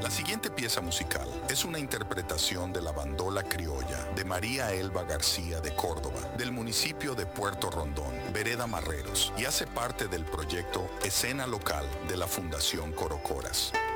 La siguiente pieza musical es una interpretación de la bandola criolla de María Elba García de Córdoba, del municipio de Puerto Rondón, Vereda Marreros, y hace parte del proyecto Escena Local de la Fundación Corocoras.